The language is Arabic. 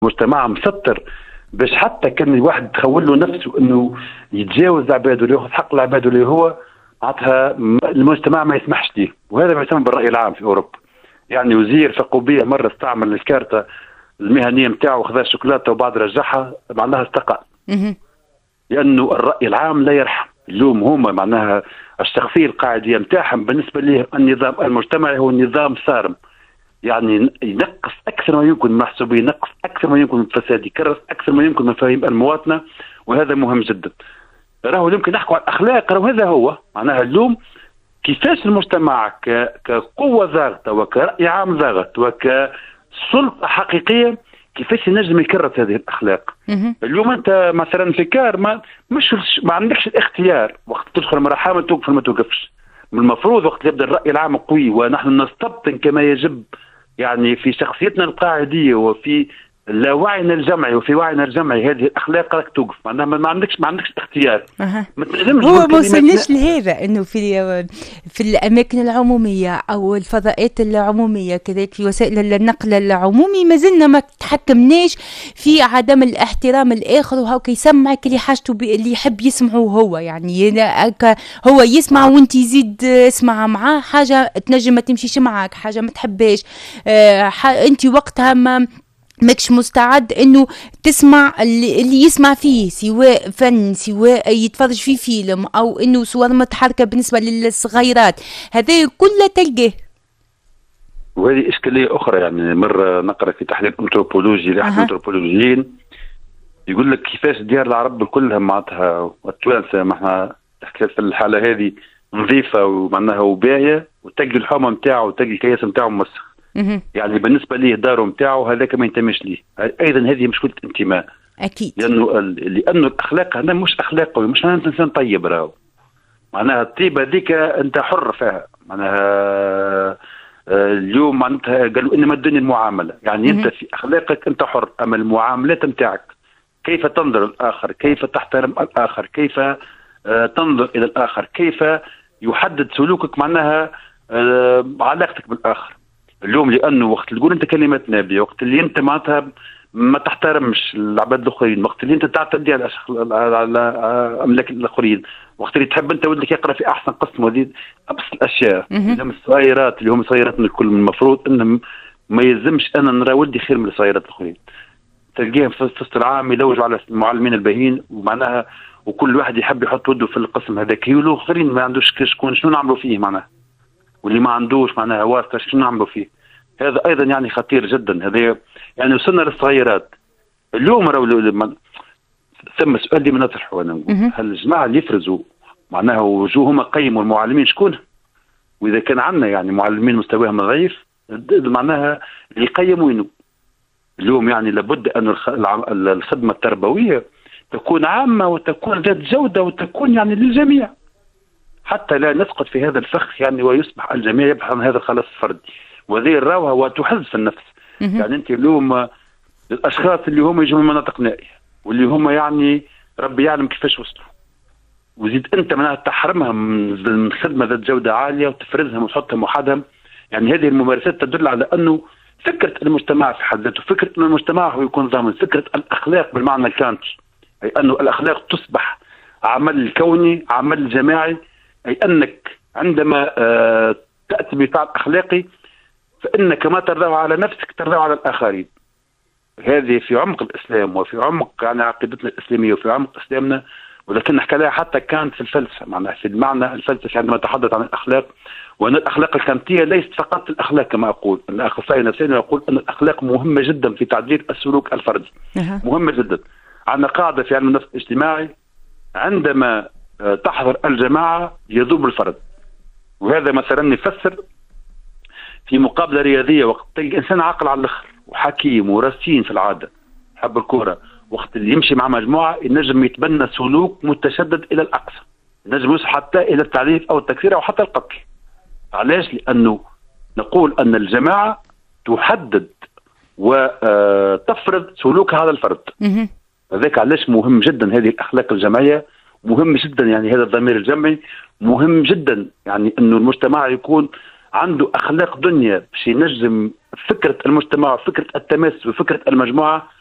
مجتمع مسطر باش حتى كان الواحد تخول له نفسه انه يتجاوز العباد ولا ياخذ حق العباد اللي هو معناتها المجتمع ما يسمحش ليه. وهذا ما يسمى بالراي العام في اوروبا. يعني وزير فقوبيه مره استعمل الكارته المهنيه نتاعو وخذا الشوكولاته وبعد رجعها معناها استقال. لانه الراي العام لا يرحم. اليوم هما معناها الشخصيه القاعديه نتاعهم بالنسبه ليه النظام المجتمعي هو نظام صارم. يعني ينقص اكثر ما يمكن من المحسوبيه، ينقص اكثر ما يمكن من الفساد، يكرس اكثر ما يمكن من مفاهيم المواطنه، وهذا مهم جدا. راهو يمكن نحكوا على الاخلاق، راهو هذا هو معناها اليوم كيفاش المجتمع كقوه ضاغطه وكراي عام ضاغط وكسلطه حقيقيه كيفاش ينجم يكرس هذه الاخلاق. اليوم انت مثلا في كار ما عندكش الاختيار وقت تدخل مرحله توقف ما توقفش. من المفروض وقت يبدا الراي العام قوي ونحن نستبطن كما يجب يعني في شخصيتنا القاعديه وفي لاوعينا الجمعي وفي وعينا الجمعي هذه الاخلاق راك توقف. معناها ما عندكش اختيار. هو ما وصلناش لهذا انه في الاماكن العموميه او الفضاءات العموميه كذلك في وسائل النقل العمومي ما زلنا ما تحكمناش في عدم الاحترام الاخر، وهو يسمعك اللي حاجته اللي يحب يسمعه هو. يعني هو يسمع وانت يزيد اسمع معاه، حاجه تنجم ما تمشيش معك، حاجه ما تحبهاش انت وقتها ماكش مستعد انه تسمع اللي يسمع فيه، سواء فن سواء يتفرج فيه فيلم او انه صور متحركه بالنسبه للصغيرات، هذا كله تلقاه. وهذه اشكاليه اخرى. يعني مره نقرا في تحليل انثروبولوجي لاحد الانثروبولوجيين يقول لك كيفاش ديار العرب كلها معناتها التوانسه ما احنا في الحاله هذه نظيفه ومعناها وباهيه وتلقي الحومه نتاعو وتلقي الكياس نتاعو مسخ. يعني بالنسبه ليه داره نتاعو هذاك ما ينتميش ليه. ايضا هذه مشكله انتماء اكيد. لانه الاخلاق هذا مش اخلاق قوي، مش انت انسان طيب. راهو معناها الطيبه ذيك انت حر فيها. معناها اليوم معناتها قالوا انما الدنيا المعامله. يعني انت في اخلاقك انت حر، اما المعاملات نتاعك كيف تنظر الاخر، كيف تحترم الاخر، كيف تنظر الى الاخر، كيف يحدد سلوكك معناها علاقتك بالاخر. اليوم لانه وقت اللي تقول انت كلمات نابيه، وقت اللي انت معناتها ما تحترمش العباد الاخرين، وقت اللي انت تعتدي على املاك الاخرين، وقت اللي تحب انت ولدك يقرا في احسن قسم، وهذه ابسط الاشياء. اليوم الصغيرات اللي هم صغيراتنا الكل من المفروض ان ما يلزمش انا نرى ولدي خير من الصغيرات الاخرين. تلقيهم في وسط العام يلوجوا على المعلمين الباهين ومعناها وكل واحد يحب يحط وده في القسم هذاك، والاخرين ما عندوش شكون شنو نعملوا فيه معناها، واللي ما عندوش معناها واسطه شنو نعملوا فيه. هذا ايضا يعني خطير جدا. هذا يعني وصلنا للصغيرات اليوم. راهو ثم سؤال اللي نطرحه انا نقول هل الجماعه اللي يفرزوا معناها وجوههم قيموا المعلمين شكون؟ واذا كان عندنا يعني معلمين مستواهم ضعيف معناها اللي يقيموا اليوم يعني لابد ان الخدمه التربويه تكون عامه وتكون ذات جوده وتكون يعني للجميع، حتى لا نسقط في هذا الفخ يعني ويصبح الجميع يبحث عن هذا الخلاص الفردي. وذي الراوها وتحز في النفس. يعني انت اليوم الاشخاص اللي هم يجوا من مناطق نائيه واللي هم يعني ربي يعلم كيفاش وصلوا، وزيد انت معناها تحرمها من خدمه ذات جوده عاليه وتفرزهم وتحطهم وحدهم. يعني هذه الممارسات تدل على انه فكره المجتمع في حد ذاته، فكره ان المجتمع هو يكون ضامن، فكره الاخلاق بالمعنى الكانتي، اي انه الاخلاق تصبح عمل كوني، عمل جماعي. اي انك عندما تاتي بفعل اخلاقي فانك ما ترضاه على نفسك ترضاه على الاخرين. هذه في عمق الاسلام وفي عمق يعني عقيدتنا الاسلاميه وفي عمق اسلامنا، ولكن نحكي لها حتى كانت في الفلسفه معناها في المعنى الفلسفي عندما تحدث عن الاخلاق، وان الاخلاق الكانتيه ليست فقط الاخلاق كما اقول. ان اخصائي نفساني يقول ان الاخلاق مهمه جدا في تعديل السلوك الفردي. مهمه جدا. عندنا قاعده في علم النفس الاجتماعي عندما تحضر الجماعه يذوب الفرد. وهذا مثلا يفسر في مقابله رياضيه وقت تلقى انسان عاقل على الاخر وحكيم ورصين في العاده حب الكوره، وقت اللي يمشي مع مجموعه ينجم يتبنى سلوك متشدد الى الاقصى، ينجم يوصل حتى الى التعريف او التكفير او حتى القتل. علاش؟ لانه نقول ان الجماعه تحدد وتفرض سلوك هذا الفرد. هذاك علاش مهم جدا هذه الاخلاق الجمعيه، مهم جدا يعني هذا الضمير الجمعي، مهم جدا يعني انه المجتمع يكون عنده اخلاق دنيا باش ينجم فكره المجتمع وفكره التماس وفكره المجموعه